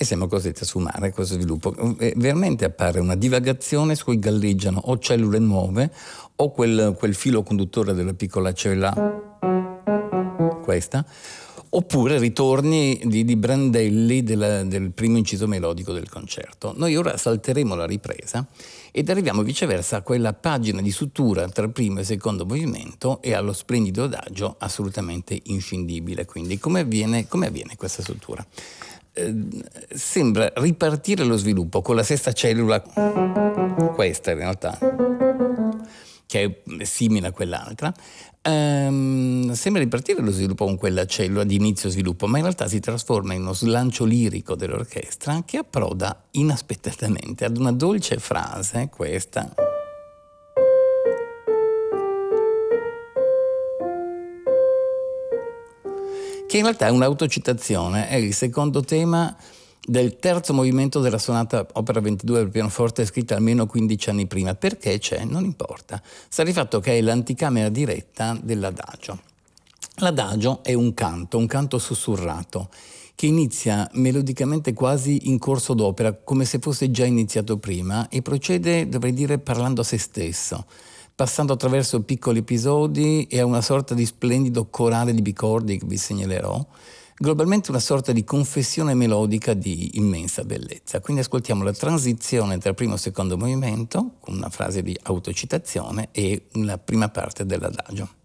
e siamo costretti a sfumare questo sviluppo. Veramente appare una divagazione su cui galleggiano o cellule nuove o quel filo conduttore della piccola cella, questa, oppure ritorni di brandelli del primo inciso melodico del concerto. Noi ora salteremo la ripresa ed arriviamo viceversa a quella pagina di sutura tra primo e secondo movimento e allo splendido adagio assolutamente inscindibile. Quindi come avviene questa struttura? Sembra ripartire lo sviluppo con la sesta cellula, questa in realtà, che è simile a quell'altra. Sembra ripartire lo sviluppo con quella cellula di inizio sviluppo, ma in realtà si trasforma in uno slancio lirico dell'orchestra che approda inaspettatamente ad una dolce frase, questa, che in realtà è un'autocitazione, è il secondo tema del terzo movimento della sonata opera 22 per pianoforte, scritta almeno 15 anni prima. Perché c'è? Non importa. Sta di fatto che è l'anticamera diretta dell'adagio. L'adagio è un canto sussurrato, che inizia melodicamente quasi in corso d'opera, come se fosse già iniziato prima, e procede, dovrei dire, parlando a se stesso, passando attraverso piccoli episodi e a una sorta di splendido corale di bicordi che vi segnalerò, globalmente una sorta di confessione melodica di immensa bellezza. Quindi ascoltiamo la transizione tra il primo e il secondo movimento, con una frase di autocitazione e la prima parte dell'adagio.